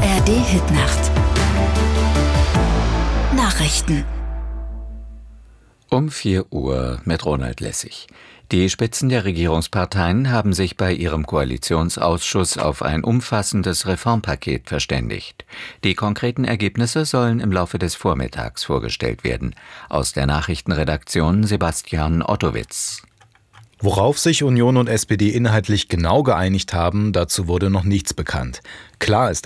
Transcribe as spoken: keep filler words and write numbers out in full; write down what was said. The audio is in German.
R D Hitnacht. Nachrichten. Um vier Uhr mit Ronald Lessig. Die Spitzen der Regierungsparteien haben sich bei ihrem Koalitionsausschuss auf ein umfassendes Reformpaket verständigt. Die konkreten Ergebnisse sollen im Laufe des Vormittags vorgestellt werden. Aus der Nachrichtenredaktion Sebastian Ottowitz. Worauf sich Union und S P D inhaltlich genau geeinigt haben, dazu wurde noch nichts bekannt. Klar ist